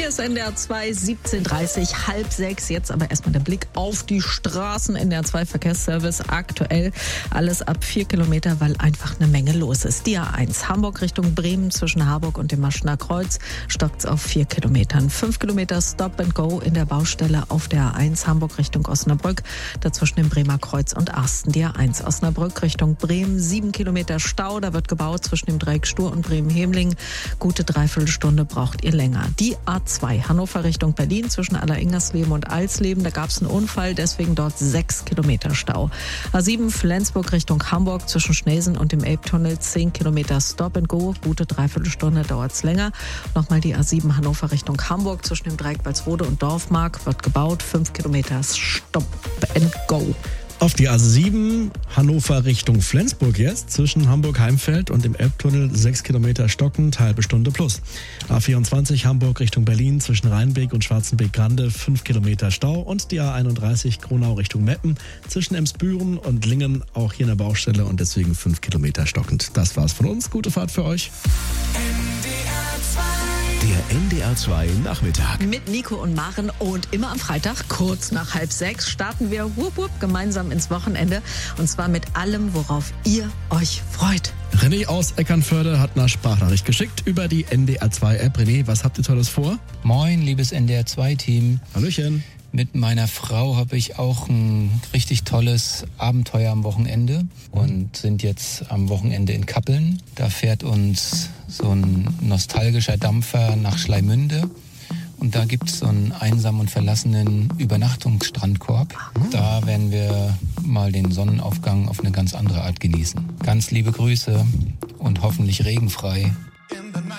Hier ist NDR 2, 17:30, 5:30. Jetzt aber erstmal der Blick auf die Straßen. NDR 2 Verkehrsservice aktuell. Alles ab 4 Kilometer, weil einfach eine Menge los ist. Die A1 Hamburg Richtung Bremen zwischen Harburg und dem Maschener Kreuz stockt's auf 4 Kilometern. 5 Kilometer Stop and Go in der Baustelle auf der A1 Hamburg Richtung Osnabrück. Dazwischen dem Bremer Kreuz und Arsten. Die A1 Osnabrück Richtung Bremen. 7 Kilometer Stau. Da wird gebaut zwischen dem Dreieck Stur und Bremen-Hemling. Gute Dreiviertelstunde braucht ihr länger. Die A2 Hannover Richtung Berlin zwischen Alleringersleben und Alsleben. Da gab es einen Unfall, deswegen dort 6 Kilometer Stau. A7 Flensburg Richtung Hamburg zwischen Schnesen und dem Elbtunnel 10 Kilometer Stop and Go. Gute Dreiviertelstunde dauert es länger. Nochmal die A7 Hannover Richtung Hamburg zwischen dem Dreieck Walsrode und Dorfmark wird gebaut. 5 Kilometer Stop and Go. Auf die A7 Hannover Richtung Flensburg jetzt, zwischen Hamburg-Heimfeld und dem Elbtunnel 6 Kilometer stockend, halbe Stunde plus. A24 Hamburg Richtung Berlin, zwischen Rheinbeek und Schwarzenbeek-Grande 5 Kilometer Stau und die A31 Kronau Richtung Meppen, zwischen Emsbüren und Lingen, auch hier in der Baustelle und deswegen 5 Kilometer stockend. Das war's von uns, gute Fahrt für euch. Der NDR 2 Nachmittag. Mit Nico und Maren und immer am Freitag, kurz nach 5:30, starten wir gemeinsam ins Wochenende. Und zwar mit allem, worauf ihr euch freut. René aus Eckernförde hat eine Sprachnachricht geschickt über die NDR 2 App. René, was habt ihr Tolles vor? Moin, liebes NDR 2 Team. Hallöchen. Mit meiner Frau habe ich auch ein richtig tolles Abenteuer am Wochenende und sind jetzt am Wochenende in Kappeln. Da fährt uns so ein nostalgischer Dampfer nach Schleimünde. Und da gibt es so einen einsamen und verlassenen Übernachtungsstrandkorb. Da werden wir mal den Sonnenaufgang auf eine ganz andere Art genießen. Ganz liebe Grüße und hoffentlich regenfrei.